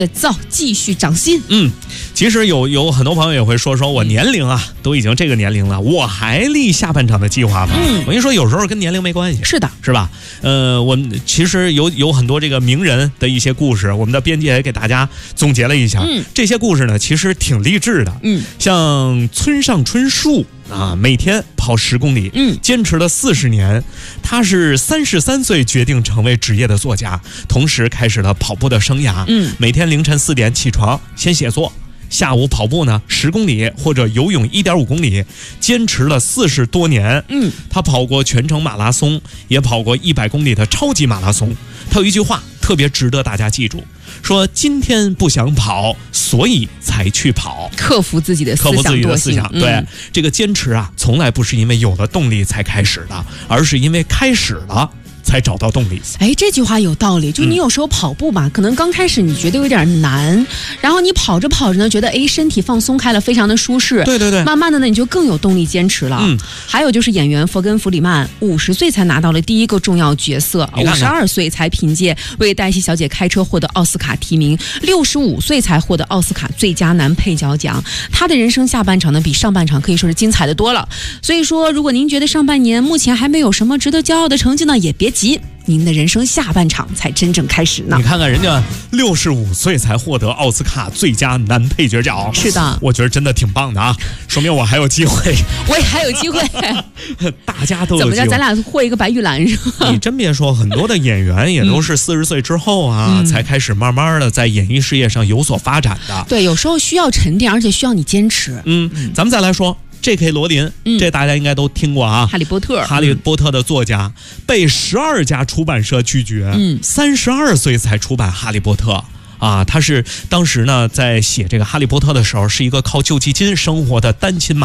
造继续涨薪。 其实有很多朋友也会说我年龄啊都已经这个年龄了，我还立下半场的计划吗？我跟你说，有时候跟年龄没关系， 是的， 是吧？我们其实有很多这个名人的一些故事，我们的编辑也给大家总结了一下。这些故事呢，其实挺励志的。像村上春树啊，每天跑10公里，坚持了40年。他是33岁决定成为职业的作家，同时开始了跑步的生涯。每天凌晨4点起床，先写作。下午跑步呢10公里或者游泳1.5公里，坚持了40多年。他跑过全程马拉松，也跑过100公里的超级马拉松。他有一句话特别值得大家记住，说今天不想跑，所以才去跑。 克服自己的思想。 对，这个坚持啊，从来不是因为有了动力才开始的，而是因为开始了才找到动力。 这句话有道理。就你有时候跑步吧，可能刚开始你觉得有点难，然后你跑着跑着呢，觉得身体放松开了，非常的舒适。 对， 慢慢的呢，你就更有动力坚持了。还有就是演员佛根·弗里曼50岁才拿到了第一个重要角色，52岁才凭借为黛西小姐开车获得奥斯卡提名，65岁才获得奥斯卡最佳男配角奖。他的人生下半场呢，比上半场可以说是精彩的多了。所以说，如果您觉得上半年目前还没有什么值得骄傲的成绩呢，也别急，您的人生下半场才真正开始呢。 你看看人家65岁才获得奥斯卡最佳男配角奖， 是的， 我觉得真的挺棒的啊，说明我还有机会。 我也还有机会。 大家都有机会。 怎么着，咱俩获一个白玉兰是吧？ 你真别说，很多的演员也都是40岁之后啊，才开始慢慢的在演艺事业上有所发展的。 对，有时候需要沉淀，而且需要你坚持。 咱们再来说J.K. 罗琳，这大家应该都听过啊。哈利波特的作家，被12家出版社拒绝，32岁才出版《哈利波特》啊。他是当时呢在写这个《哈利波特》的时候，是一个靠救济金生活的单亲妈妈。